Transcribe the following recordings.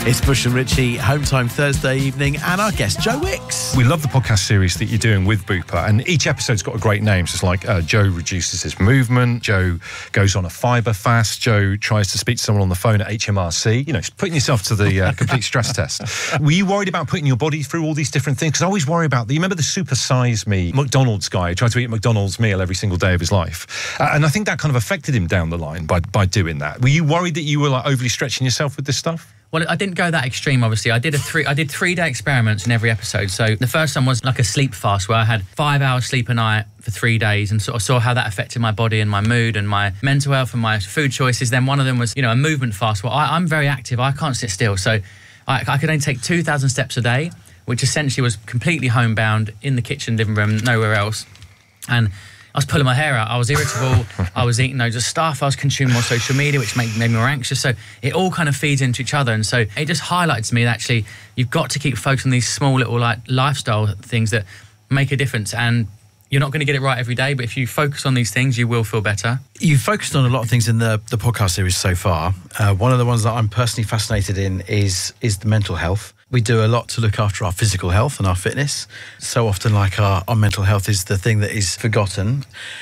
It's Bush and Richie, Home Time Thursday evening, and our guest, Joe Wicks. We love the podcast series that you're doing with Bupa, and each episode's got a great name. So it's like Joe reduces his movement, Joe goes on a fibre fast, Joe tries to speak to someone on the phone at HMRC. You know, putting yourself to the complete stress test. Were you worried about putting your body through all these different things? Because I always worry about, you remember the Super Size Me McDonald's guy who tried to eat a McDonald's meal every single day of his life? And I think that kind of affected him down the line by doing that. Were you worried that you were like overly stretching yourself with this stuff? Well, I didn't go that extreme, obviously. I did 3-day experiments in every episode. So the first one was like a sleep fast where I had 5 hours sleep a night for 3 days and sort of saw how that affected my body and my mood and my mental health and my food choices. Then one of them was, a movement fast. Well, I'm very active. I can't sit still. So I could only take 2,000 steps a day, which essentially was completely homebound in the kitchen, living room, nowhere else. And I was pulling my hair out. I was irritable. I was eating loads of stuff. I was consuming more social media, which made me more anxious. So it all kind of feeds into each other. And so it just highlights to me that actually you've got to keep focused on these small little lifestyle things that make a difference. And you're not going to get it right every day, but if you focus on these things, you will feel better. You've focused on a lot of things in the podcast series so far. One of the ones that I'm personally fascinated in is the mental health. We do a lot to look after our physical health and our fitness. So often, our mental health is the thing that is forgotten.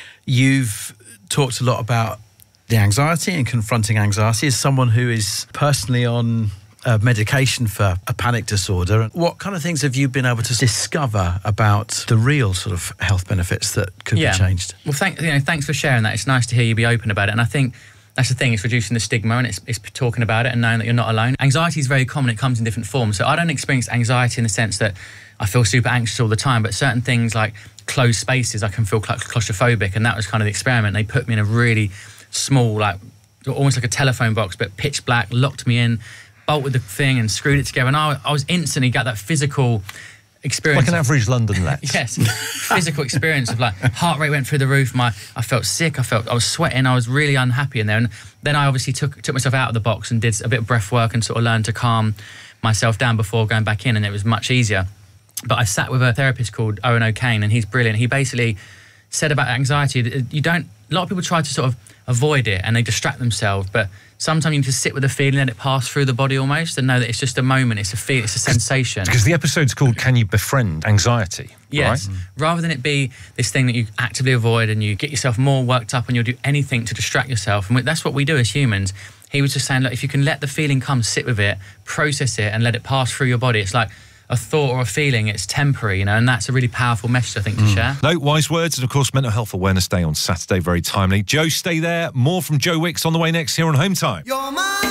You've talked a lot about the anxiety and confronting anxiety as someone who is personally on medication for a panic disorder. What kind of things have you been able to discover about the real sort of health benefits that could be changed? Well, thanks for sharing that. It's nice to hear you be open about it. And I think that's the thing, it's reducing the stigma and it's talking about it and knowing that you're not alone. Anxiety is very common, it comes in different forms. So I don't experience anxiety in the sense that I feel super anxious all the time, but certain things like closed spaces, I can feel claustrophobic, and that was kind of the experiment. They put me in a really small, almost like a telephone box, but pitch black, locked me in, bolted the thing and screwed it together. And I was instantly got that physical experience. Like an average London let. Yes. Physical experience of heart rate went through the roof. I felt sick. I was sweating. I was really unhappy in there. And then I obviously took myself out of the box and did a bit of breath work and sort of learned to calm myself down before going back in, and it was much easier. But I sat with a therapist called Owen O'Kane, and he's brilliant. He basically said about anxiety, a lot of people try to sort of avoid it and they distract themselves, but sometimes you need to sit with the feeling, let it pass through the body almost, and know that it's just a moment, it's a feel, it's a sensation. Because the episode's called Can You Befriend Anxiety? Yes. Right? Rather than it be this thing that you actively avoid and you get yourself more worked up and you'll do anything to distract yourself. And that's what we do as humans. He was just saying, look, if you can let the feeling come, sit with it, process it and let it pass through your body, it's like a thought or a feeling, it's temporary, and that's a really powerful message, I think, to share. No, wise words. And of course, Mental Health Awareness Day on Saturday, very timely. Joe, stay there. More from Joe Wicks on the way next here on Home Time.